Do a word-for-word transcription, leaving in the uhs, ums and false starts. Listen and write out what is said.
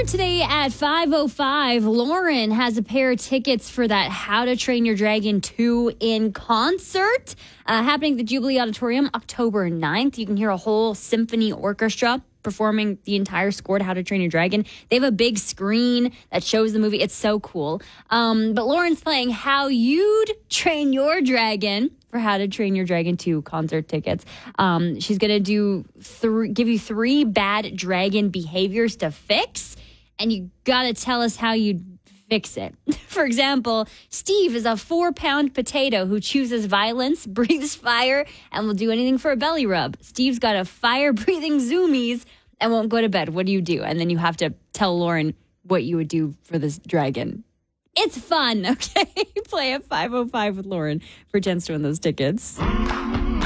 today at five oh five, Lauren has a pair of tickets for that How to Train Your Dragon two in concert uh, happening at the Jubilee Auditorium October ninth. You can hear a whole symphony orchestra performing the entire score to How to Train Your Dragon. They have a big screen that shows the movie. It's so cool. Um, but Lauren's playing How You'd Train Your Dragon for How to Train Your Dragon two concert tickets. Um, she's going to do th- give you three bad dragon behaviors to fix, and you got to tell us how you fix it. For example, Steve is a four-pound potato who chooses violence, breathes fire, and will do anything for a belly rub. Steve's got a fire-breathing zoomies and won't go to bed. What do you do? And then you have to tell Lauren what you would do for this dragon. It's fun, okay? Play at five oh five with Lauren for a chance to win those tickets.